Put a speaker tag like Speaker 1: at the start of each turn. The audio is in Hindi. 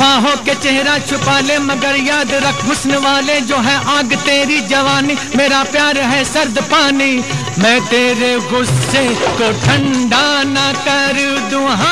Speaker 1: बाहों के चेहरा छुपा ले मगर याद रख हुस्न वाले जो है आग तेरी जवानी, मेरा प्यार है सर्द पानी, मैं तेरे गुस्से को ठंडा ना कर दूं।